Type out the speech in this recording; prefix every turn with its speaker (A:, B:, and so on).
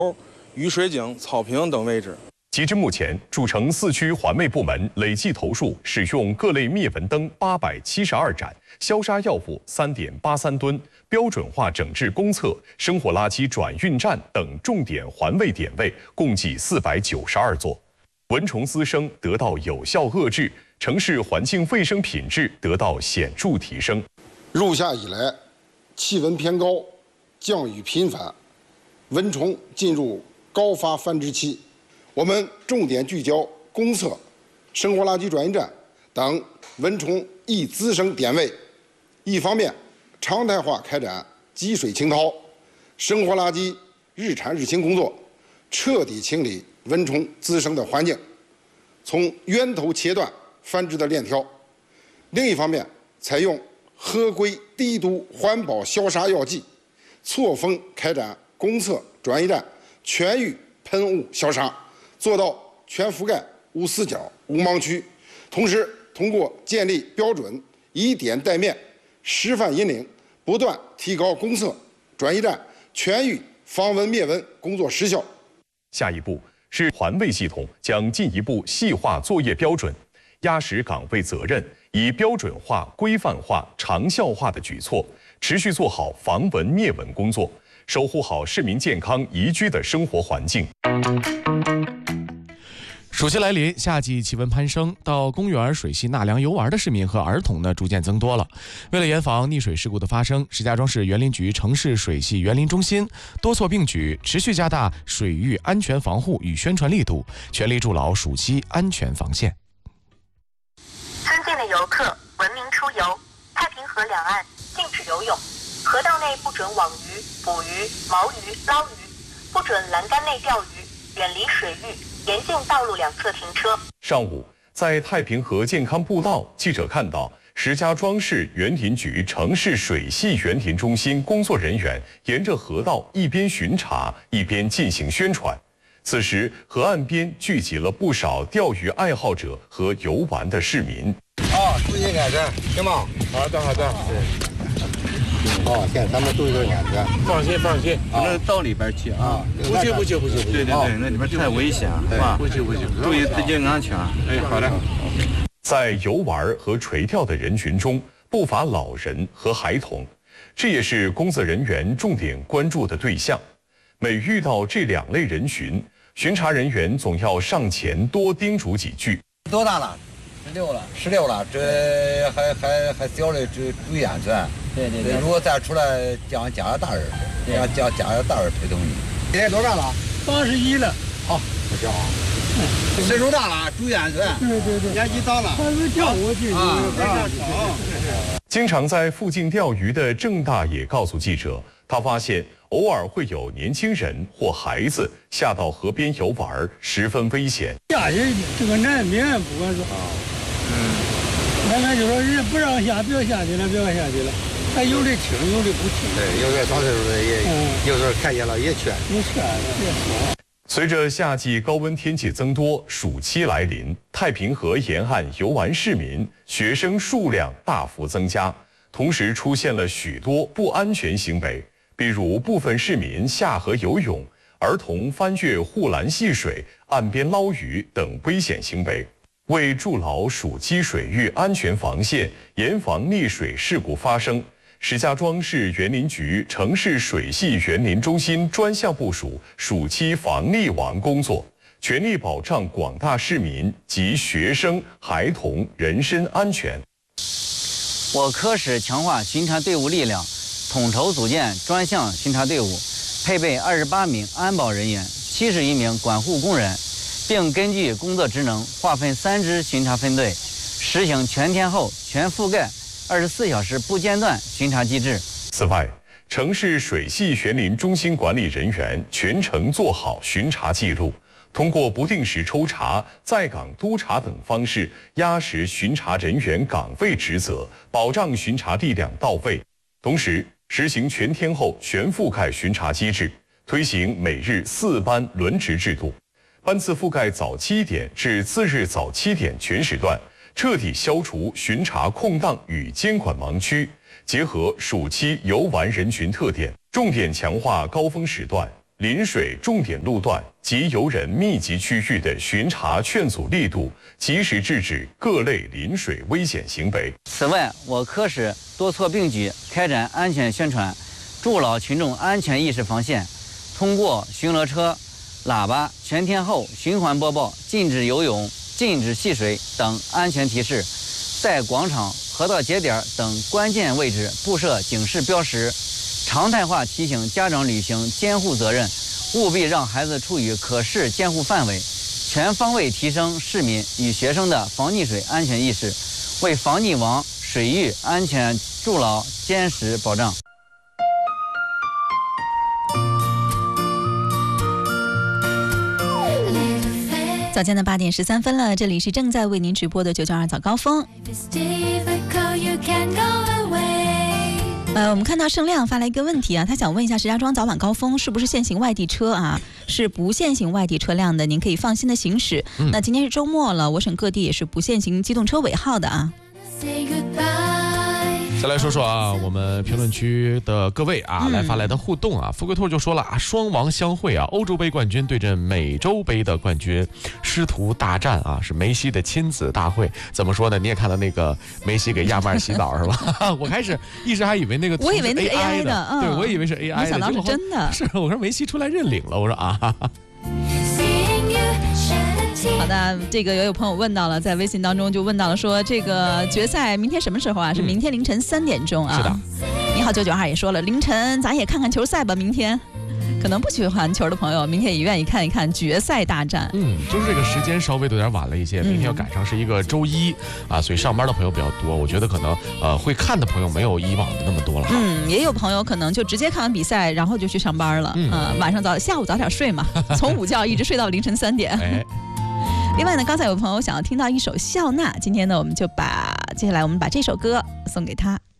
A: 雨水井、草坪等位置。
B: 截至目前，主城4区环卫部门累计投诉使用各类灭蚊灯872盏、消杀药物3.83吨、标准化整治公厕、生活垃圾转运站等重点环卫点位共计492座，蚊虫滋生得到有效遏制，城市环境卫生品质得到显著提升。
C: 入夏以来，气温偏高，降雨频繁，蚊虫进入高发繁殖期。我们重点聚焦公厕、生活垃圾转运站等蚊虫易滋生点位，一方面常态化开展积水清掏、生活垃圾日产日清工作，彻底清理蚊虫滋生的环境，从源头切断繁殖的链条；另一方面，采用合规低毒环保消杀药剂，错峰开展公厕、转运站全域喷雾消杀，做到全覆盖无死角、无盲区。同时，通过建立标准、以点带面、示范引领，不断提高公厕、转运站全域防蚊灭蚊工作实效。
B: 下一步是环卫系统将进一步细化作业标准，压实岗位责任，以标准化、规范化、长效化的举措，持续做好防蚊灭蚊工作，守护好市民健康宜居的生活环境。
D: 暑期来临，夏季气温攀升，到公园、水系纳凉游玩的市民和儿童呢逐渐增多了。为了严防溺水事故的发生，石家庄市园林局城市水系园林中心多措并举，持续加大水域安全防护与宣传力度，全力筑牢暑期安全防线。
E: 尊敬的游客，文明出游，太平河两岸禁止游泳，河道内不准网鱼、捕鱼、毛鱼、捞鱼，不准栏杆内钓鱼，远离水域。严禁道路两侧停车。
B: 上午，在太平河健康步道，记者看到石家庄市园林局城市水系园林中心工作人员沿着河道一边巡查，一边进行宣传。此时，河岸边聚集了不少钓鱼爱好者和游玩的市民。
F: 注意安全，行吗？好的，好的。现在咱们注意点安全。放心，
G: 不能到里边去啊！
F: 不去。
G: 对，那里边太危险了，不去，注意自己安全。
F: 哎，好的。
B: 在游玩和垂钓的人群中，不乏老人和孩童，这也是工作人员重点关注的对象。每遇到这两类人群，巡查人员总要上前多叮嘱几句。
F: 多大了？16了，这还小的，注意安全。对，如果再出来，叫家长大人，让家长大人陪同你。今年多大了？81了。好，不小啊。岁数大了，注意安全。对，年纪大了。还是跳过去
B: 经常在附近钓鱼的郑大爷告诉记者，他发现偶尔会有年轻人或孩子下到河边游玩，十分危险。
H: 下去这个难免，不管是那就说人家不让下，不要下去了。他有的听，有的不听。
F: 对，有的上岁数的也，有时候看见了也劝。
B: 随着夏季高温天气增多，暑期来临，太平河沿岸游玩市民、学生数量大幅增加，同时出现了许多不安全行为，比如部分市民下河游泳、儿童翻越护栏戏水、岸边捞鱼等危险行为。为筑牢暑期水域安全防线，严防溺水事故发生，石家庄市园林局城市水系园林中心专项部署暑期防溺亡工作，全力保障广大市民及学生、孩童人身安全。
I: 我科室强化巡查队伍力量，统筹组建专项巡查队伍，配备28名安保人员、71名管护工人，并根据工作职能划分3支巡查分队，实行全天候、全覆盖、24小时不间断巡查机制。
B: 此外，城市水系园林中心管理人员全程做好巡查记录，通过不定时抽查、在岗督查等方式，压实巡查人员岗位职责，保障巡查力量到位。同时，实行全天候、全覆盖巡查机制，推行每日4班轮值制度。班次覆盖早7点至次日早7点全时段，彻底消除巡查空档与监管盲区，结合暑期游玩人群特点，重点强化高峰时段， 临水重点路段及游人密集区域的巡查劝阻力度，及时制止各类临水危险行为。
I: 此外，我科室多措并举，开展安全宣传，筑牢群众安全意识防线，通过巡逻车、喇叭、全天候循环播报禁止游泳、禁止戏水等安全提示，在广场、河道节点等关键位置布设警示标识，常态化提醒家长履行监护责任，务必让孩子处于可视监护范围，全方位提升市民与学生的防溺水安全意识，为防溺亡、水域安全筑牢坚实保障。
J: 早间的8点13分了，这里是正在为您直播的992早高峰。我们看到盛亮发来一个问题啊，他想问一下石家庄早晚高峰是不是限行外地车啊？是不限行外地车辆的，您可以放心的行驶。那今天是周末了，我省各地也是不限行机动车尾号的啊。
D: 再来说说啊，我们评论区的各位啊，来发来的互动啊，富贵兔就说了啊，双王相会啊，欧洲杯冠军对阵美洲杯的冠军，师徒大战啊，是梅西的亲子大会。怎么说呢？你也看到那个梅西给亚马尔洗澡是吧？我开始一直还以为那个
J: 我以为那是 AI
D: 的，对，我以为是 AI 的，
J: 没想到是真的。
D: 是，我说梅西出来认领了，我说啊。
J: 好的，这个也有朋友问到了，在微信当中就问到了，说这个决赛明天什么时候啊？是明天凌晨3点钟啊。
D: 是的。
J: 你好992也说了，凌晨咱也看看球赛吧，明天。可能不喜欢球的朋友，明天也愿意看一看决赛大战。
D: 就是这个时间稍微有点晚了一些，明天要赶上是一个周一啊，所以上班的朋友比较多。我觉得可能会看的朋友没有以往的那么多了。
J: 也有朋友可能就直接看完比赛，然后就去上班了。晚上下午早点睡嘛，从午觉一直睡到凌晨3点。另外呢，刚才有朋友想要听到一首笑纳，今天呢，接下来我们把这首歌送给他。